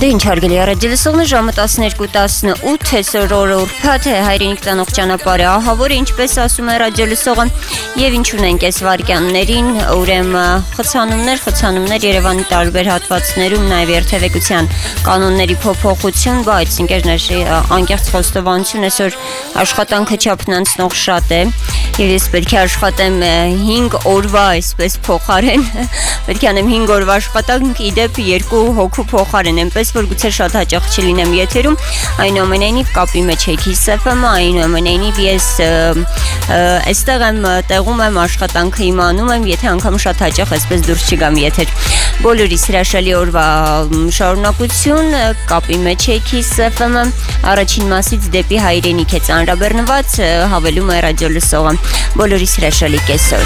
Դե ինչ հարգելի առաջելսողներ, ժամը 12:18 այսօր օրը ուրբաթ է, հայրենիք տանող ճանապարհը ահավոր է, ինչպես ասում է ռադիոլսողը, եւ ինչ ունենք այս վարքյաններին, ուրեմն խցանումներ Երևանի տարբեր հատվածներում, նաեւ երթևեկության կանոնների փոփոխություն, բայց ընկերներ, անկեղծ խոստովանություն, այսօր աշխատանքը չափն անցնող շատ է, եւ ես պետք է աշխատեմ 5 օրվա այսպես փոխարեն, պետք է անեմ 5 օրվա աշխատանք, իդեպ 2 հոգու փոխարեն, այնպես որ գուցե շատ հաճախ չլինեմ եթերում, այնուամենայնիվ կապի մեջ եք FM-ը, այնուամենայնիվ ես այստեղ եմ, տեղում եմ, աշխատանքը իմանում եմ, եթե անգամ շատ հաճախ այսպես դուրս չգամ եթեր։ Բոլորիս հրաշալի օրվա շարունակություն, կապի մեջ եք FM-ը, առաջին մասից դեպի հայրենիք է ծանրաբեռնված, հավելում է ռադիոլսողը։ Բոլորիս հրաշալի կեսօր։